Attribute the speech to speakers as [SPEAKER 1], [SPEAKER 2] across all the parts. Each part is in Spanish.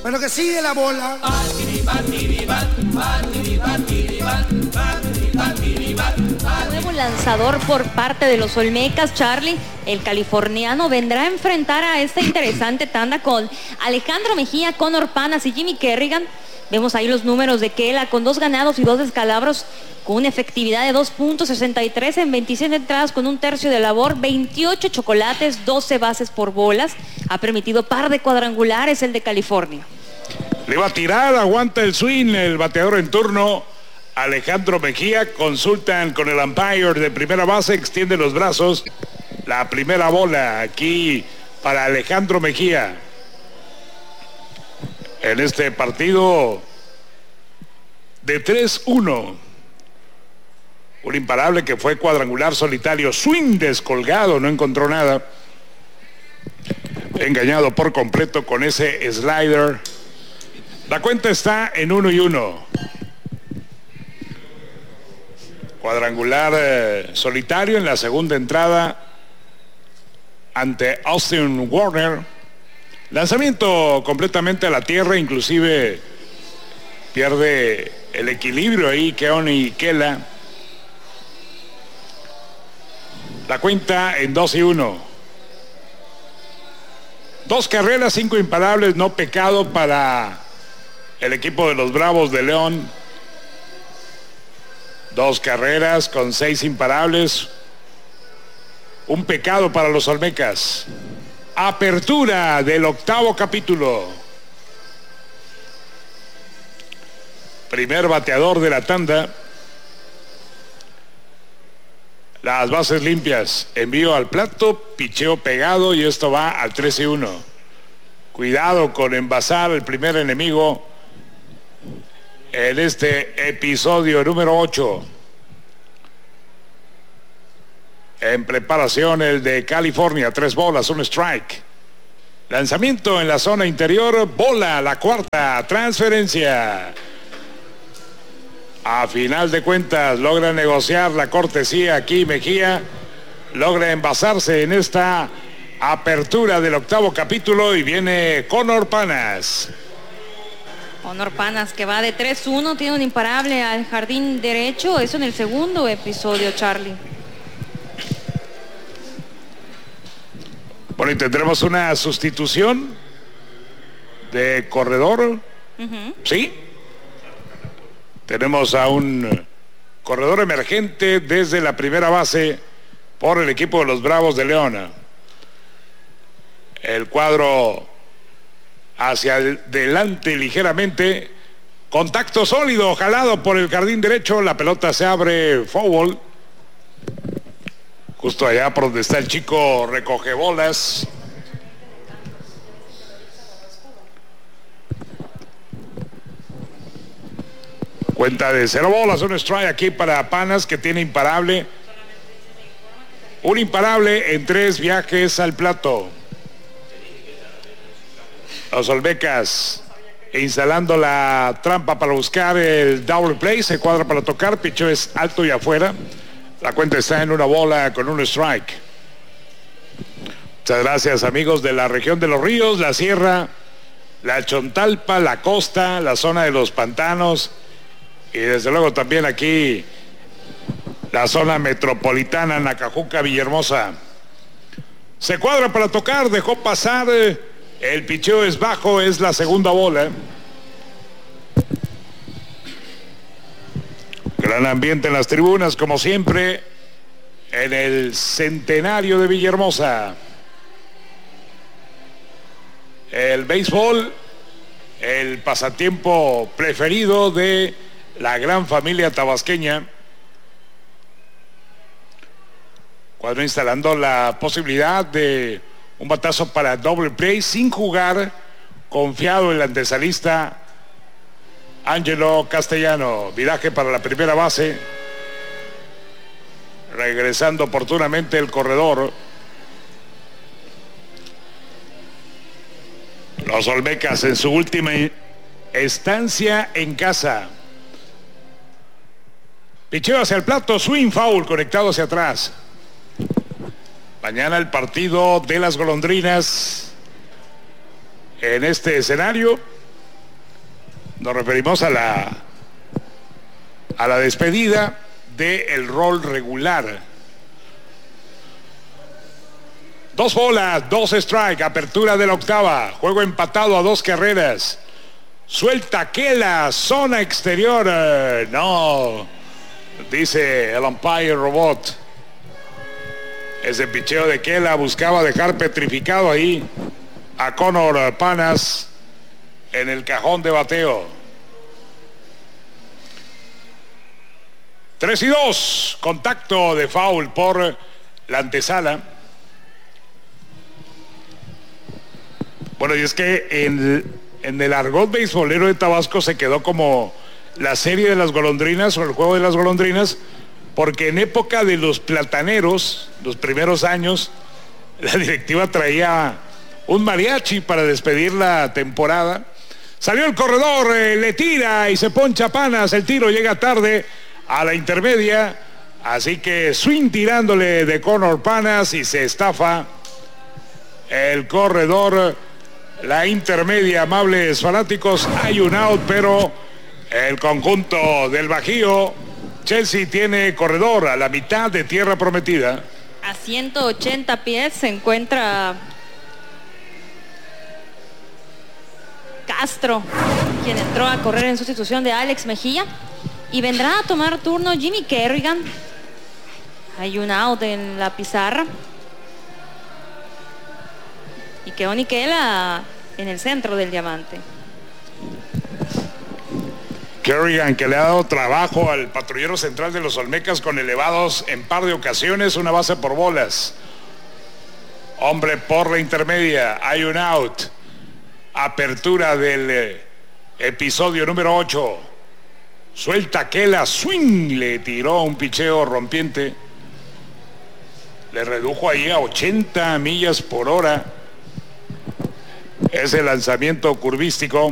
[SPEAKER 1] Bueno, que sigue la bola.
[SPEAKER 2] Nuevo lanzador por parte de los Olmecas, Charlie. El californiano vendrá a enfrentar a esta interesante tanda con Alejandro Mejía, Connor Panas y Jimmy Kerrigan. Vemos ahí los números de Kela con 2 ganados y 2 descalabros, con una efectividad de 2.63 en 27 entradas con 1/3 de labor, 28 chocolates, 12 bases por bolas. Ha permitido par de cuadrangulares el de California.
[SPEAKER 3] Le va a tirar, aguanta el swing, el bateador en turno, Alejandro Mejía. Consultan con el umpire de primera base, extiende los brazos. La primera bola aquí para Alejandro Mejía. En este partido de 3-1. Un imparable que fue cuadrangular solitario. Swing descolgado, no encontró nada. Engañado por completo con ese slider. La cuenta está en 1-1. Cuadrangular solitario en la segunda entrada ante Austin Warner. Lanzamiento completamente a la tierra, inclusive pierde el equilibrio ahí Keoni Kela. La cuenta en 2-1. 2 carreras, 5 imparables, no pecado para el equipo de los Bravos de León. 2 carreras con 6 imparables. Un pecado para los Olmecas. Apertura del 8º capítulo. Primer bateador de la tanda. Las bases limpias. Envío al plato, picheo pegado y esto va al 3-1. Cuidado con envasar el primer enemigo en este episodio número 8. En preparación el de California, 3 bolas, 1 strike. Lanzamiento en la zona interior, bola, la cuarta, transferencia. A final de cuentas logra negociar la cortesía aquí Mejía. Logra envasarse en esta apertura del 8º capítulo y viene Connor Panas.
[SPEAKER 2] Connor Panas que va de 3-1, tiene un imparable al jardín derecho. Eso en el segundo episodio, Charlie.
[SPEAKER 3] Bueno, y tendremos una sustitución de corredor. ¿Sí? Tenemos a un corredor emergente desde la primera base por el equipo de los Bravos de León. El cuadro hacia adelante ligeramente. Contacto sólido, jalado por el jardín derecho. La pelota se abre, foul. Justo allá por donde está el chico recoge bolas. Cuenta de 0 bolas, 1 strike aquí para Panas, que tiene imparable. Un imparable en 3 viajes al plato. Los Olmecas instalando la trampa para buscar el double play. Se cuadra para tocar, picheo es alto y afuera. La cuenta está en 1 bola con 1 strike. Muchas gracias, amigos de la región de los ríos, la sierra, la Chontalpa, la costa, la zona de los pantanos y desde luego también aquí la zona metropolitana, Nacajuca, Villahermosa. Se cuadra para tocar, dejó pasar, el picheo es bajo, es la segunda bola. Gran ambiente en las tribunas, como siempre, en el centenario de Villahermosa. El béisbol, el pasatiempo preferido de la gran familia tabasqueña. Cuadro instalando la posibilidad de un batazo para double play sin jugar, confiado el antesalista Ángelo Castellano. Viraje para la primera base, regresando oportunamente el corredor. Los Olmecas en su última estancia en casa. Picheo hacia el plato, swing foul, conectado hacia atrás. Mañana el partido de las golondrinas en este escenario. Nos referimos a la despedida del rol regular. 2 bolas, 2 strike, apertura de la octava, juego empatado a 2 carreras. Suelta Kela, zona exterior. No, dice el umpire robot. Ese picheo de Kela buscaba dejar petrificado ahí a Conor Panas en el cajón de bateo. 3-2, contacto de foul por la antesala. Bueno, y es que en el argot beisbolero de Tabasco se quedó como la serie de las golondrinas o el juego de las golondrinas, porque en época de los plataneros, los primeros años, la directiva traía un mariachi para despedir la temporada. Salió el corredor, le tira y se poncha Panas, el tiro llega tarde a la intermedia, así que swing tirándole de Conor Panas y se estafa el corredor. La intermedia, amables fanáticos, hay un out, pero el conjunto del Bajío, Chelsea, tiene corredor a la mitad de tierra prometida.
[SPEAKER 2] A 180 pies se encuentra Castro, quien entró a correr en sustitución de Alex Mejía, y vendrá a tomar turno Jimmy Kerrigan. Hay un out en la pizarra. Y quedó Niquela en el centro del diamante.
[SPEAKER 3] Kerrigan, que le ha dado trabajo al patrullero central de los Olmecas con elevados en par de ocasiones, una base por bolas. Hombre por la intermedia, hay un out. Apertura del episodio número 8. Suelta Kela, swing, le tiró un picheo rompiente. Le redujo ahí a 80 millas por hora. Ese lanzamiento curvístico.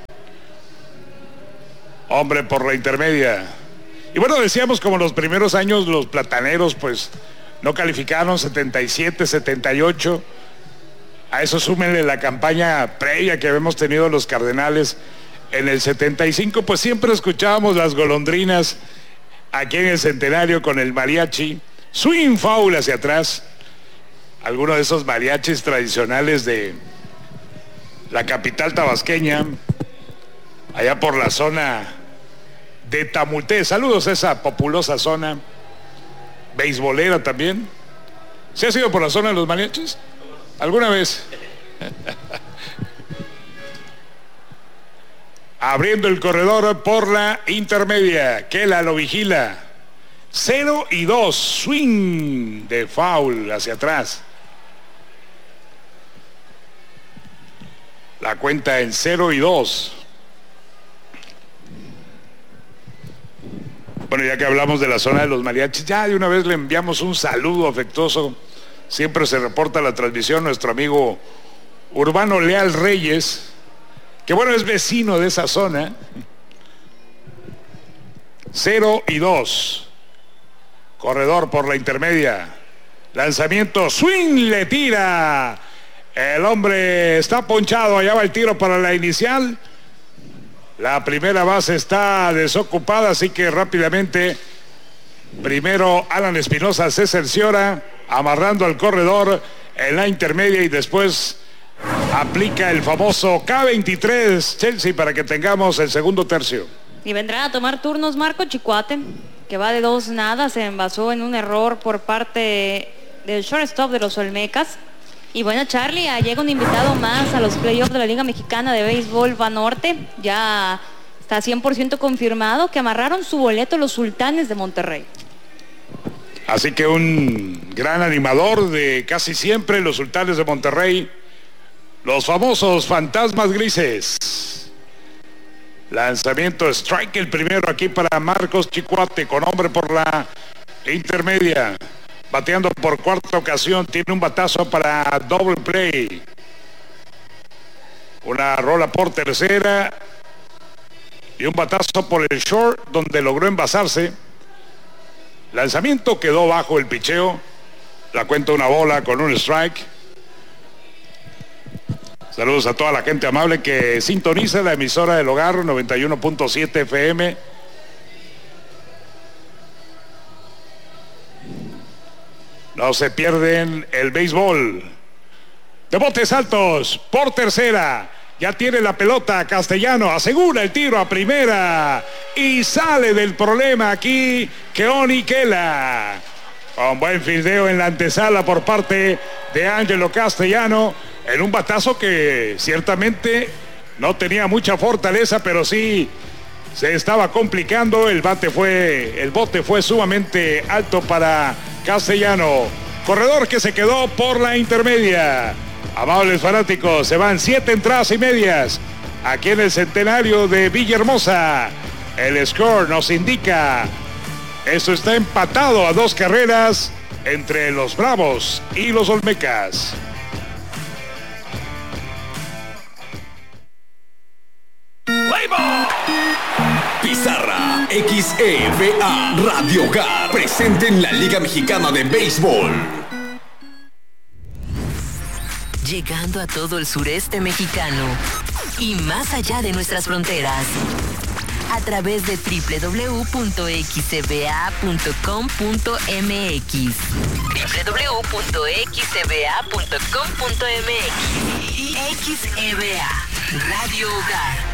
[SPEAKER 3] Hombre por la intermedia. Y bueno, decíamos como los primeros años los plataneros pues no calificaron, 77, 78. A eso súmenle la campaña previa que habíamos tenido los Cardenales en el 75, pues siempre escuchábamos las golondrinas aquí en el Centenario con el mariachi. Swing foul hacia atrás. Alguno de esos mariachis tradicionales de la capital tabasqueña, allá por la zona de Tamuté. Saludos a esa populosa zona beisbolera también. ¿Se ha ido por la zona de los mariachis alguna vez? Abriendo el corredor por la intermedia, Kela lo vigila. 0-2, swing de foul hacia atrás. La cuenta en 0-2. Bueno, ya que hablamos de la zona de los mariachis, ya de una vez le enviamos un saludo afectuoso. Siempre se reporta la transmisión nuestro amigo Urbano Leal Reyes, que bueno, es vecino de esa zona. 0-2. Corredor por la intermedia. Lanzamiento, swing, le tira. El hombre está ponchado, allá va el tiro para la inicial. La primera base está desocupada, así que rápidamente, primero Alan Espinosa se cerciora, amarrando al corredor en la intermedia y después aplica el famoso K23 Chelsea para que tengamos el segundo tercio.
[SPEAKER 2] Y vendrá a tomar turnos Marco Chicuate, que va de 2-0, se envasó en un error por parte del shortstop de los Olmecas. Y bueno, Charlie, llega un invitado más a los playoffs de la Liga Mexicana de Béisbol Banorte. Ya está 100% confirmado que amarraron su boleto los Sultanes de Monterrey.
[SPEAKER 3] Así que un gran animador de casi siempre los Sultanes de Monterrey, los famosos fantasmas grises. Lanzamiento strike, el primero aquí para Marcos Chicuate, con hombre por la intermedia. Bateando por cuarta ocasión, tiene un batazo para double play. Una rola por tercera y un batazo por el short, donde logró envasarse. Lanzamiento quedó bajo el picheo. La cuenta una bola con un strike. Saludos a toda la gente amable que sintoniza la emisora del hogar 91.7 FM. No se pierden el béisbol. De botes altos, por tercera. Ya tiene la pelota Castellano, asegura el tiro a primera. Y sale del problema aquí Keoni Kela. Con buen fildeo en la antesala por parte de Ángelo Castellano. En un batazo que ciertamente no tenía mucha fortaleza, pero sí se estaba complicando. El bote fue sumamente alto para Castellano. Corredor que se quedó por la intermedia. Amables fanáticos, se van 7 entradas y medias aquí en el centenario de Villahermosa. El score nos indica, esto está empatado a 2 carreras entre los Bravos y los Olmecas.
[SPEAKER 1] Pizarra XEVA Radio Hogar presente en la Liga Mexicana de Béisbol.
[SPEAKER 4] Llegando a todo el sureste mexicano y más allá de nuestras fronteras. A través de www.xcba.com.mx www.xcba.com.mx y XEVA Radio Hogar.